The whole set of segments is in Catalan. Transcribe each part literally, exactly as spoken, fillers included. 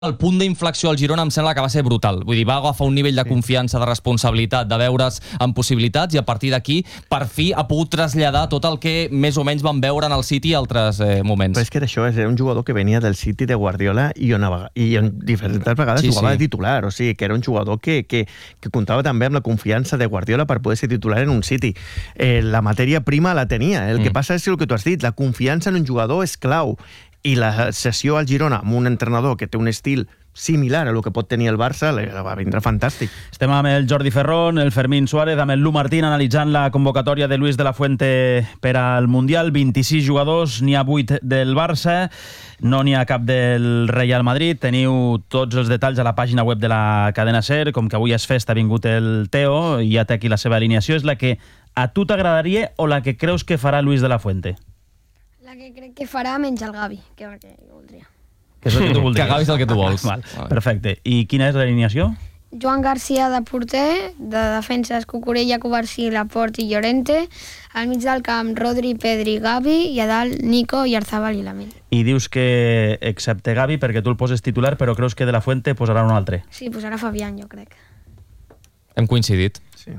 El punt d'inflexió al Girona em sembla que va ser brutal. Vull dir, va agafar un nivell de confiança, de responsabilitat, de veure's amb possibilitats, i a partir d'aquí, per fi, ha pogut traslladar tot el que més o menys van veure en el City a altres eh, moments. Però és que era això, era un jugador que venia del City de Guardiola i on, i on diferents vegades sí, jugava sí. de titular, o sigui, que era un jugador que, que, que comptava també amb la confiança de Guardiola per poder ser titular en un City. Eh, la matèria prima la tenia. El mm. que passa és el que tu has dit, la confiança en un jugador és clau. I la sessió al Girona amb un entrenador que té un estil similar a el que pot tenir el Barça va vindre fantàstic. Estem amb el Jordi Ferrón, el Fermín Suárez, amb el Lu Martín analitzant la convocatòria de Luis de la Fuente per al Mundial. vint-i-sis jugadors, n'hi ha vuit del Barça, no n'hi ha cap del Real Madrid. Teniu tots els detalls a la pàgina web de la cadena SER. Com que avui és festa, ha vingut el Teo i ja té aquí la seva alineació. És la que a tu t'agradaria o la que creus que farà Luis de la Fuente? La que crec que farà menys el Gavi, que és el que jo voldria. Que és el que tu voldries. Que Gavi és el que tu vols. Val, perfecte. I quina és l'alineació? Joan Garcia de porter, de defenses Cucurella, Covarsí, Laporte i Llorente, al mig del camp Rodri, Pedri, Gavi, i a dalt Nico, Oyarzabal i Lamine. I dius que, excepte Gavi, perquè tu el poses titular, però creus que de la Fuente posarà un altre? Sí, posarà Fabián, jo crec. Hem coincidit. Sí.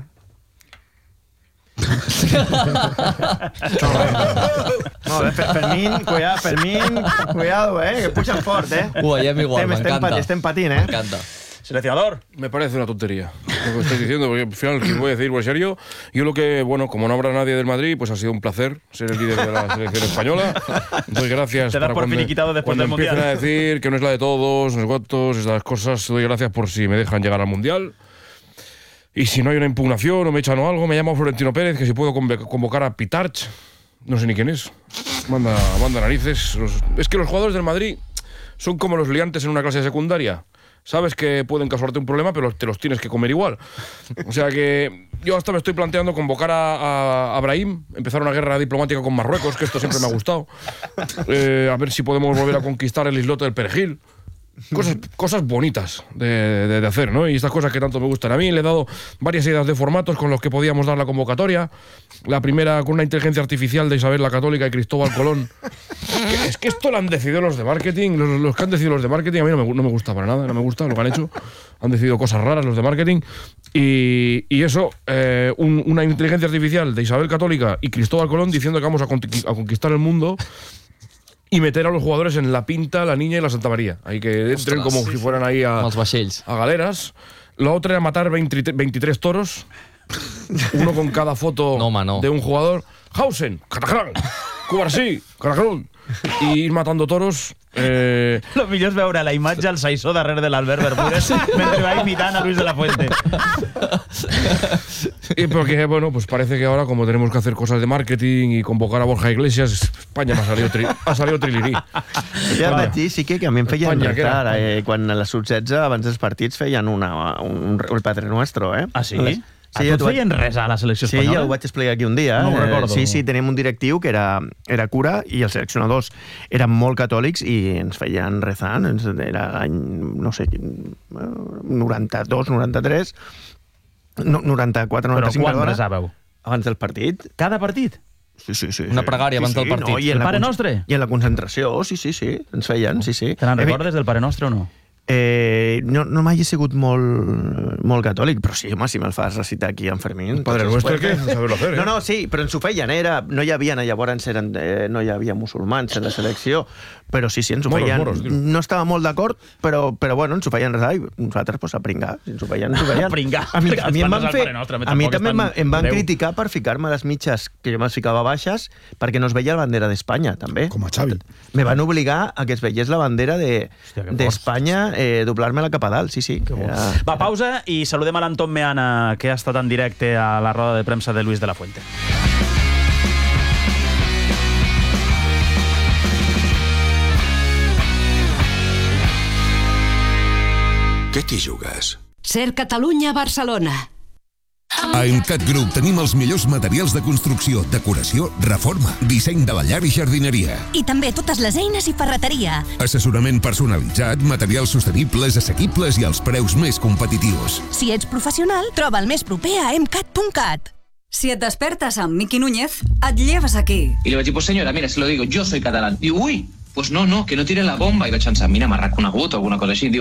Molt bé, Fermín, cuidado, Fermín, cuidado, eh, que pujan fort, eh. Ho veiem igual, m'encanta. Estem patint, eh. M'encanta. Seleccionador. Me parece una tontería lo que estáis diciendo, porque al final, que voy a decir, pues serio, yo lo que, bueno, como no habrá nadie del Madrid, pues ha sido un placer ser el líder de la selección española. Doy gracias. Te das por finiquitado después del Mundial. Empiecen a decir que no es la de todos, no es cuantos, estas cosas, doy gracias por si me dejan llegar al Mundial. Y si no hay una impugnación o me echan o algo, me llamo Florentino Pérez, que si puedo convocar a Pitarch, no sé ni quién es, manda, manda narices. Los, es que los jugadores del Madrid son como los liantes en una clase de secundaria. Sabes que pueden causarte un problema, pero te los tienes que comer igual. O sea que yo hasta me estoy planteando convocar a, a, a Brahim, empezar una guerra diplomática con Marruecos, que esto siempre me ha gustado. Eh, a ver si podemos volver a conquistar el islote del Perejil. Cosas, cosas bonitas de, de, de hacer, ¿no? Y estas cosas que tanto me gustan a mí. Le he dado varias ideas de formatos con los que podíamos dar la convocatoria. La primera con una inteligencia artificial de Isabel la Católica y Cristóbal Colón. Que, es que esto lo han decidido los de marketing. Los, los que han decidido los de marketing a mí no me, no me gusta para nada. No me gusta lo que han hecho. Han decidido cosas raras los de marketing. Y, y eso, eh, un, una inteligencia artificial de Isabel Católica y Cristóbal Colón diciendo que vamos a, a conquistar el mundo y meter a los jugadores en la Pinta, la Niña y la Santa María. Hay que entren como sí, si fueran ahí a, a galeras. La otra era matar veintitrés toros, uno con cada foto no, no. de un jugador. Hausen, Catacrán, Covarsí, Caracrón. I ir matant toros. Eh... Lo millor és veure la imatge al Saissó darrere de l'Albert Bermúdez mentre va imitant a Luis de la Fuente. Y porque, bueno, pues parece que ahora, como tenemos que hacer cosas de marketing y convocar a Borja Iglesias, España m'ha salido, tri ha salido trilirí. Ja vaig dir, sí que, que a mi em feien retar, eh, quan a les sub setze, abans dels partits, feien una, un, un Padre Nuestro, eh? Ah, sí? Sí, a tu et feien res a la selecció espanyola? Sí, ja ho vaig explicar aquí un dia. No ho recordo. Sí, sí, teníem un directiu que era, era cura i els seleccionadors eren molt catòlics i ens feien rezar. Era l'any, no sé, noranta-dos, noranta-tres, noranta-quatre, noranta-cinc. Però quan rezàveu? Abans del partit. Cada partit? Sí, sí, sí. Una pregària abans del partit. El Pare Nostre? I en la concentració, sí, sí, sí, ens feien, sí, sí. Te n'en recordes del Pare Nostre o no? Eh, no, no mai he sigut molt, molt catòlic, però sí, home, si me'l fas recitar aquí en Fermín... Padre Nuestro, que saber-lo hacer, eh? No, no, sí, però ens ho feien, era, no hi havia, llavors eren, eh, no hi havia musulmans en la selecció, però sí, sí, ens ho feien... Moros, moros, no estava molt d'acord, però, però bueno, ens ho feien resar i nosaltres, pues, a pringar. Si ens ho feien, ens ho feien. A pringar. A mi, a mi, em van, fer, a mi també em van criticar per ficar-me les mitges, que jo me'ls ficava baixes, perquè no es veia la bandera d'Espanya, també. Com a Xavi. Me van obligar a que es veiés la bandera d'Espanya, de, eh, doblar-me-la cap a dalt, sí, sí. Era... Va, pausa i saludem a l'Anton Meana, que ha estat en directe a la roda de premsa de Luis de la Fuente. Què t'hi jugues? Ser Catalunya-Barcelona. A Emcat Group tenim els millors materials de construcció, decoració, reforma, disseny de la llar i jardineria. I també totes les eines i ferreteria. Assessorament personalitzat, materials sostenibles, assequibles i als preus més competitius. Si ets professional, troba el més proper a emcat punt cat. Si et despertes amb Miqui Núñez, et lleves aquí. Y le voy a decir, pues señora, mira, se lo digo, yo soy catalán. Y uy, pues no, no, que no tire la bomba. I vaig pensar, mira, m'ha reconegut o alguna cosa així. Diu,